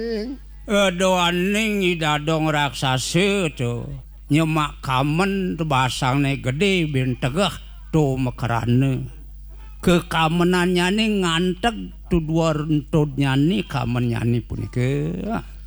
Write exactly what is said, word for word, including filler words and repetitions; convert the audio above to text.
doaning idadong raksasa tuh nyemak kamen basangne gede bin tegah tuh makarane ke kamenan nyani nganteg tu dua rentut nyani kamen nyani punike